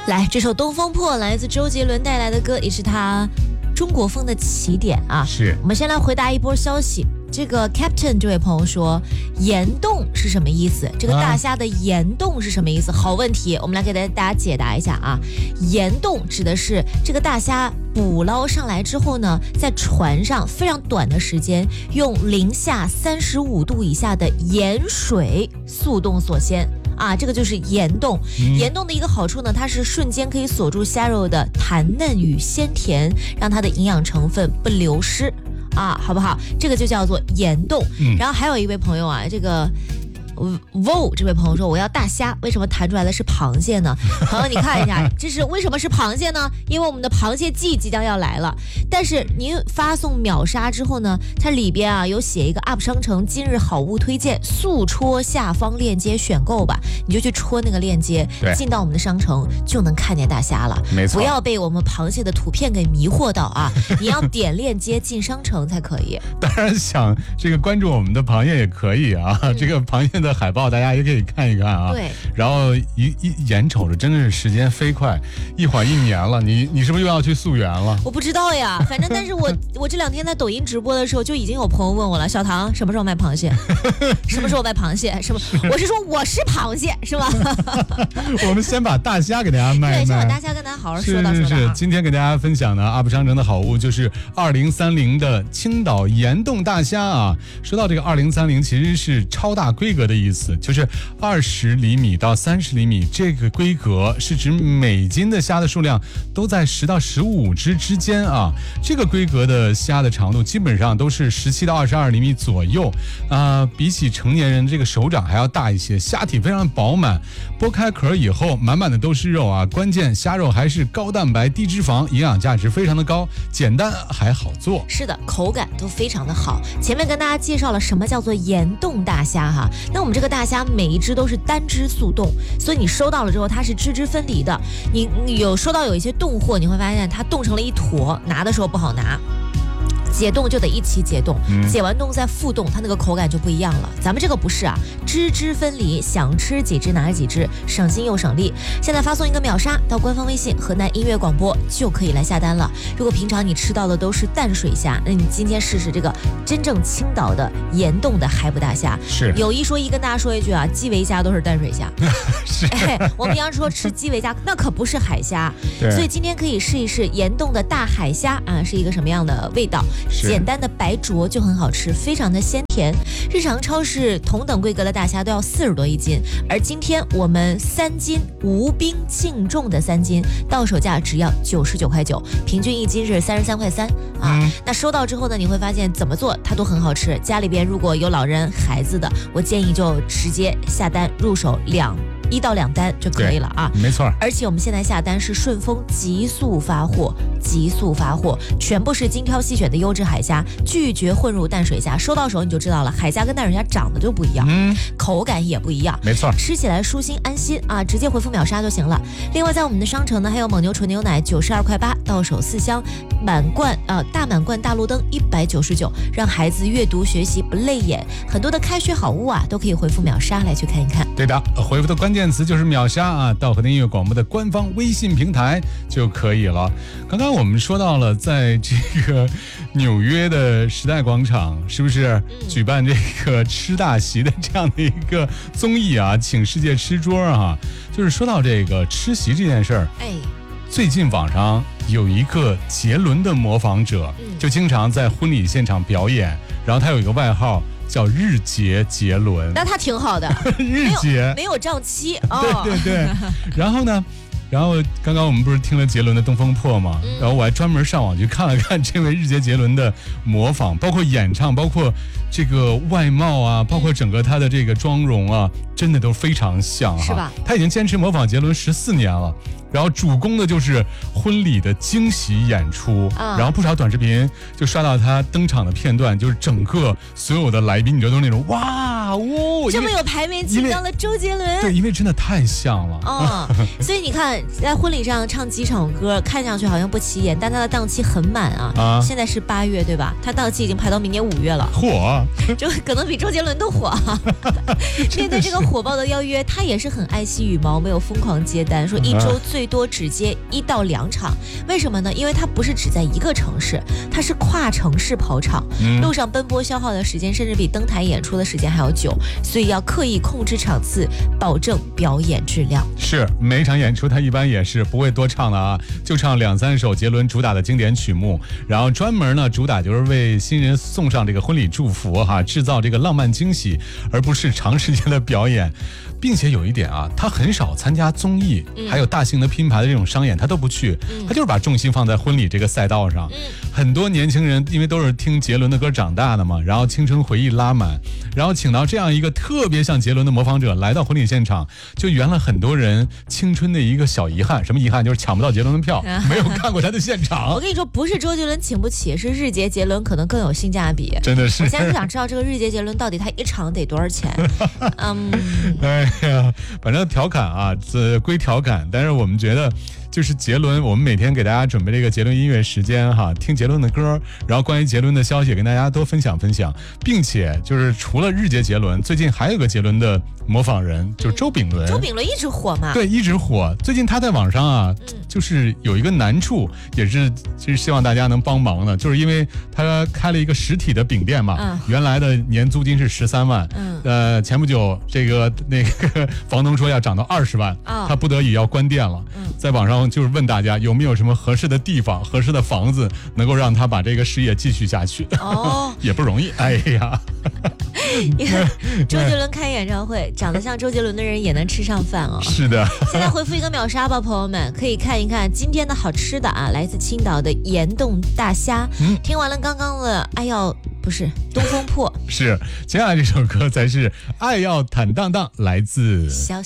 来，这首《东风破》来自周杰伦带来的歌，也是他中国风的起点啊。 是， 我们先来回答一波消息。这个 Captain 这位朋友说，岩洞是什么意思？这个大虾的岩洞是什么意思？好问题，我们来给大家解答一下啊。岩洞指的是这个大虾捕捞上来之后呢，在船上非常短的时间，用零下35度以下的盐水速冻所鲜。啊，这个就是岩冻。岩冻的一个好处呢，它是瞬间可以锁住虾肉的弹嫩与鲜甜，让它的营养成分不流失啊，好不好？这个就叫做岩冻。然后还有一位朋友啊，这个Vo 这位朋友说，我要大虾，为什么弹出来的是螃蟹呢？朋友你看一下，这是为什么是螃蟹呢？因为我们的螃蟹季即将要来了。但是您发送秒杀之后呢，它里边啊有写一个 UP 商城今日好物推荐，速戳下方链接选购吧，你就去戳那个链接，进到我们的商城就能看见大虾了。 没错， 不要被我们螃蟹的图片给迷惑到啊！你要点链接进商城才可以。 当然想这个关注我们的螃蟹也可以啊，这个螃蟹的海报大家也可以看一看啊。 对， 然后眼瞅着真的是时间飞快，一会儿1年了，你是不是又要去溯源了？ 我不知道呀，反正但是我这2天在抖音直播的时候，就已经有朋友问我了，小唐什么时候卖螃蟹？什么时候卖螃蟹？什么？我是说我是螃蟹是吧？ 我们先把大虾给大家卖一卖。 对，先把大虾跟大家好好说道说道。 是，今天给大家分享的UP商城的好物就是2030的青岛岩洞大虾啊。说到这个2030，其实是超大规格的意思，就是20厘米到30厘米，这个规格是指每斤的虾的数量都在10到15只之间啊。这个规格的虾的长度基本上都是17到22厘米左右啊，比起成年人这个手掌还要大一些，虾体非常饱满，剥开壳以后满满的都是肉啊。关键虾肉还是高蛋白低脂肪，营养价值非常的高，简单还好做。 是的，口感都非常的好。前面跟大家介绍了什么叫做岩冻大虾哈，那我们这个大虾每一只都是单只速冻，所以你收到了之后它是只只分离的。你有收到有一些冻货，你会发现它冻成了一坨，拿的时候不好拿。解冻就得一起解冻，解完冻再复冻，它那个口感就不一样了。咱们这个不是啊，只只分离，想吃几只拿几只，省心又省力。现在发送一个秒杀到官方微信河南音乐广播就可以来下单了。如果平常你吃到的都是淡水虾，那你今天试试这个真正青岛的岩冻的海捕大虾。 是有一说一，跟大家说一句啊，基围虾都是淡水虾。 是， 我们要说吃基围虾，那可不是海虾。所以今天可以试一试岩冻的大海虾啊，是一个什么样的味道？简单的白灼就很好吃，非常的鲜甜。日常超市同等规格的大虾都要40多一斤，而今天我们3斤无冰净重的3斤，到手价只要99块9，平均1斤是33块3啊。那收到之后呢，你会发现怎么做它都很好吃。家里边如果有老人孩子的，我建议就直接下单入手1到2单就可以了啊， 没错。 而且我们现在下单是顺丰极速发货，全部是精挑细选的优质海虾，拒绝混入淡水虾。收到手你就知道了，海虾跟淡水虾长得就不一样，口感也不一样， 没错， 吃起来舒心安心啊！直接回复秒杀就行了。另外，在我们的商城呢，还有蒙牛纯牛奶92块8，到手4箱，大满贯大路灯199，让孩子阅读学习不累眼。很多的开学好物啊，都可以回复秒杀来去看一看。 对的，回复的关键词就是秒杀啊，到河南音乐广播的官方微信平台就可以了。刚刚我们说到了，在这个纽约的时代广场，是不是举办这个吃大席的这样的一个综艺啊，请世界吃桌啊？就是说到这个吃席这件事儿，最近网上有一个杰伦的模仿者，就经常在婚礼现场表演，然后他有一个外号叫日结杰伦， 那他挺好的， 日结没有胀气哦。对，然后呢？然后刚刚我们不是听了杰伦的《东风破》吗？然后我还专门上网去看了看这位日结杰伦的模仿，包括演唱，包括这个外貌啊，包括整个他的这个妆容啊，真的都非常像哈。 是吧？ 他已经坚持模仿杰伦14年了。然后主攻的就是婚礼的惊喜演出，然后不少短视频就刷到他登场的片段，就是整个所有的来宾，你知道都是那种哇大雾， 这么有排面，请到了周杰伦。 对，因为真的太像了。 所以你看，在婚礼上唱几首歌，看上去好像不起眼，但他的档期很满啊。现在是8月对吧？他档期已经排到明年5月了。 火， 就可能比周杰伦都火。面对这个火爆的邀约，他也是很爱惜羽毛，没有疯狂接单，说一周最多只接1到2场。为什么呢？因为他不是只在一个城市，他是跨城市跑场，路上奔波消耗的时间甚至比登台演出的时间还要久，所以要刻意控制场次，保证表演质量。 是，每一场演出他一般也是不会多唱的啊，就唱2、3首杰伦主打的经典曲目，然后专门呢主打就是为新人送上这个婚礼祝福哈，制造这个浪漫惊喜，而不是长时间的表演。并且有一点啊，他很少参加综艺，还有大型的拼盘的这种商演，他都不去，他就是把重心放在婚礼这个赛道上。很多年轻人因为都是听杰伦的歌长大的嘛，然后青春回忆拉满，然后请到这样一个特别像杰伦的模仿者来到婚礼现场，就圆了很多人青春的一个小遗憾。什么遗憾？就是抢不到杰伦的票，没有看过他的现场。 我跟你说，不是周杰伦请不起，是日结杰伦可能更有性价比。 真的是， 我现在就想知道这个日结杰伦到底他一场得多少钱？ 哎呀，反正调侃啊，这归调侃，但是我们觉得就是杰伦，我们每天给大家准备这个杰伦音乐时间哈，听杰伦的歌，然后关于杰伦的消息跟大家多分享分享，并且就是除了日结杰伦，最近还有个杰伦的模仿人，就是周秉伦。 周秉伦一直火嘛？ 对，一直火。最近他在网上啊，就是有一个难处，也是就是希望大家能帮忙的，就是因为他开了一个实体的饼店嘛，原来的年租金是13万，前不久那个房东说要涨到20万，他不得已要关店了，在网上就是问大家有没有什么合适的地方、合适的房子，能够让他把这个事业继续下去。也不容易。哎呀， 你看周杰伦开演唱会，长得像周杰伦的人也能吃上饭哦。 是的。 现在回复一个秒杀吧，朋友们，可以看一看今天的好吃的啊，来自青岛的岩洞大虾。听完了刚刚的不是东风破， 是接下来这首歌才是爱要坦荡荡，来自小